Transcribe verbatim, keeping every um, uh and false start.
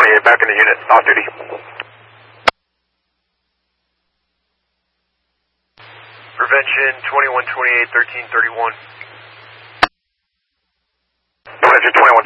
twenty-eight, back in the unit, off duty. Prevention twenty-one twenty-eight, thirteen thirty-one. Prevention twenty-one